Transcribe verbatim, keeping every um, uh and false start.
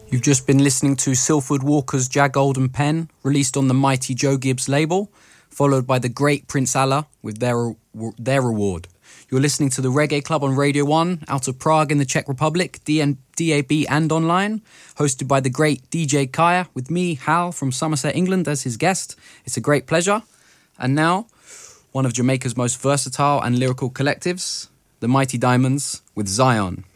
You've just been listening to Silford Walker's Jag Golden Pen, released on the mighty Joe Gibbs label, followed by the great Prince Allah with their, their Reward. You're listening to the Reggae Club on Radio one, out of Prague in the Czech Republic, D N- D A B and online, hosted by the great D J Kaya, with me, Hal, from Somerset, England, as his guest. It's a great pleasure. And now, one of Jamaica's most versatile and lyrical collectives, the Mighty Diamonds, with Zion.